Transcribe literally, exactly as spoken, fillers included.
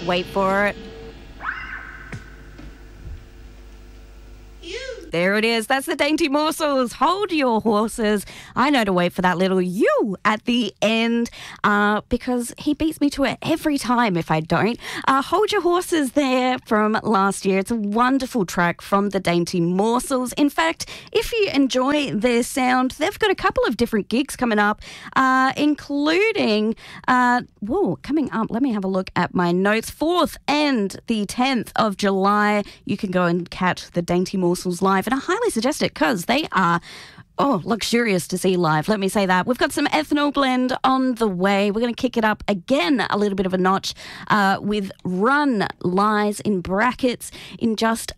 Wait for it. There it is. That's the Dainty Morsels. Hold your horses. I know to wait for that little you at the end uh, because he beats me to it every time if I don't. Uh, Hold Your Horses there from last year. It's a wonderful track from the Dainty Morsels. In fact, if you enjoy their sound, they've got a couple of different gigs coming up, uh, including, uh, whoa, coming up, let me have a look at my notes. fourth and the tenth of July, you can go and catch the Dainty Morsels live. And I highly suggest it because they are, oh, luxurious to see live. Let me say that. We've got some Ethanol Blend on the way. We're going to kick it up again a little bit of a notch uh, with Run Lies in Brackets in just